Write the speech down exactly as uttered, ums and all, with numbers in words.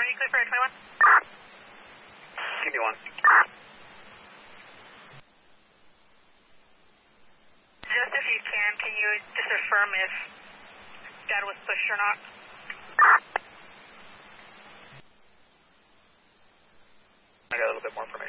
you clear for twenty-one? Give me one. Just if you can, can you just affirm if Dad was pushed or not? I got a little bit more information.